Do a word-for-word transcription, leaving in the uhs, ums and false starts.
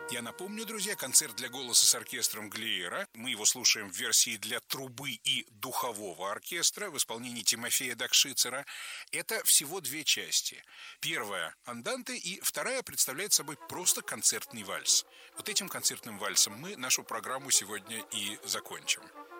Я напомню, друзья, концерт для голоса с оркестром Глиера. Мы его слушаем в версии для трубы и духового оркестра в исполнении Тимофея Дакшицера. Это всего две части. Первая – анданте, и вторая представляет собой просто концертный вальс. Вот этим концертным вальсом мы нашу программу сегодня и закончим.